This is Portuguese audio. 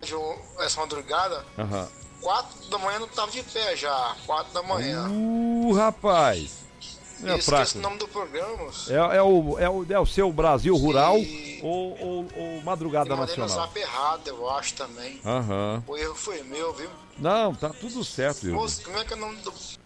essa madrugada, Aham. 4 da manhã não tava de pé já, 4 da manhã. Rapaz. Eu esqueci o nome do programa. É o seu Brasil Rural E- ou Madrugada Eu mandei no Nacional? zap errado, eu acho também. Aham. O erro foi meu, viu? Não, tá tudo certo, Wilber. Moço, como é que é o nome do